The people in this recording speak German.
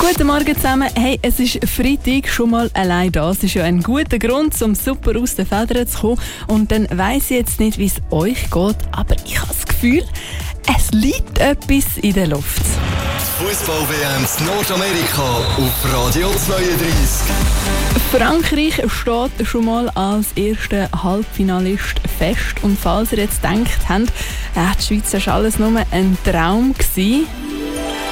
Guten Morgen zusammen. Hey, es ist Freitag, schon mal allein das ist ja ein guter Grund, um super aus den Federn zu kommen. Und dann weiss ich jetzt nicht, wie es euch geht, aber ich habe das Gefühl, es liegt etwas in der Luft. Fußball-WM in Nordamerika auf Radio 32. Frankreich steht schon mal als erster Halbfinalist fest. Und falls ihr jetzt denkt, die Schweiz war alles nur ein Traum gewesen,